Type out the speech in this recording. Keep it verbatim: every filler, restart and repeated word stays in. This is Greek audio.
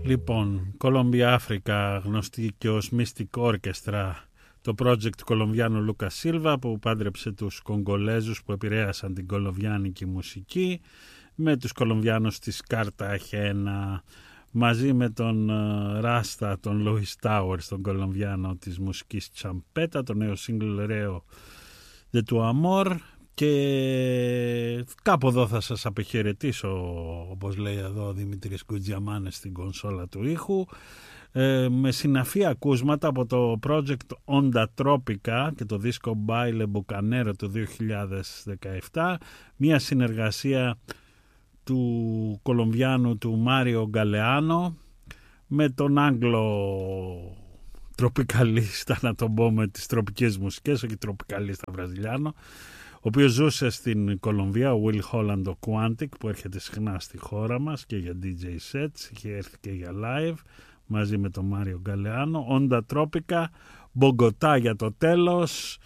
Λοιπόν, Columbia Africa, γνωστή και ως Mystic Orchestra, το project του Κολομβιάνου Λούκα Σίλβα που πάντρεψε τους Κογκολέζους που επηρέασαν την κολομβιάνικη μουσική με τους Κολομβιάνους της Καρταχένα, μαζί με τον Ράστα, τον Λούις Τάουερς, τον Κολομβιάνο της μουσικής τσαμπέτα, το νέο single Reo de tu Amor. Και κάπου εδώ θα σας αποχαιρετήσω, όπως λέει εδώ ο Δημήτρης Κουτζιαμάνες στην κονσόλα του ήχου, ε, με συναφή ακούσματα από το project Onda Tropica και το δίσκο Baile Bucanero του δύο χιλιάδες δεκαεπτά, μια συνεργασία του Κολομβιάνου του Μάριο Γκαλεάνο με τον Άγγλο τροπικαλίστα, να τον πω, με τις τροπικές μουσικές, όχι τροπικαλίστα βραζιλιάνο, ο οποίος ζούσε στην Κολομβία, ο Will Holland ο Quantic, που έρχεται συχνά στη χώρα μας και για ντι τζέι sets, είχε έρθει και για live μαζί με τον Μάριο Γκαλεάνο. Onda Tropica, Μπογκοτά για το τέλος,